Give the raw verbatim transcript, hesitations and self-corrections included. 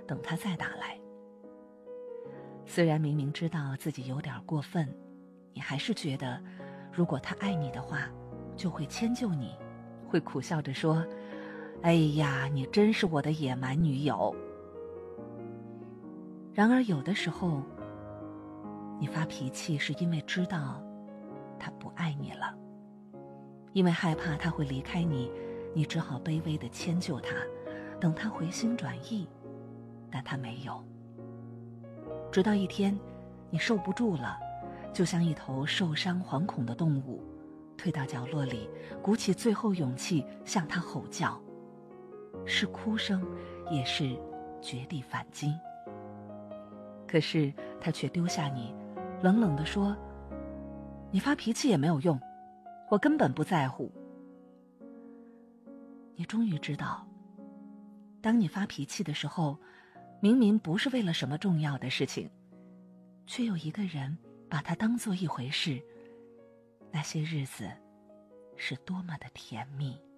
等他再打来。虽然明明知道自己有点过分，你还是觉得如果他爱你的话就会迁就你，会苦笑着说，哎呀，你真是我的野蛮女友。然而有的时候你发脾气是因为知道他不爱你了，因为害怕他会离开你，你只好卑微地迁就他，等他回心转意，但他没有。直到一天你受不住了，就像一头受伤惶恐的动物，退到角落里，鼓起最后勇气向他吼叫，是哭声也是绝地反击。可是他却丢下你，冷冷地说，你发脾气也没有用，我根本不在乎。你终于知道，当你发脾气的时候，明明不是为了什么重要的事情，却有一个人把它当作一回事，那些日子是多么的甜蜜。